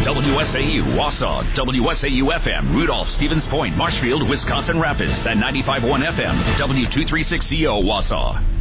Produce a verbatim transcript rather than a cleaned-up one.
W S A U, Wausau, W S A U F M, Rudolph, Stevens Point, Marshfield, Wisconsin Rapids, and ninety-five point one F M, W two thirty-six C O, Wausau.